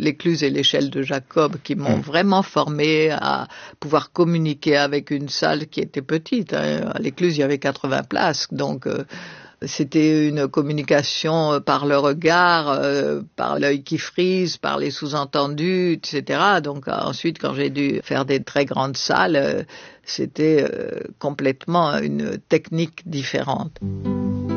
l'Écluse et l'échelle de Jacob qui m'ont vraiment formé à pouvoir communiquer avec une salle qui était petite. À l'Écluse, il y avait 80 places, donc c'était une communication par le regard, par l'œil qui frise, par les sous-entendus, etc. Donc ensuite, quand j'ai dû faire des très grandes salles, c'était complètement une technique différente.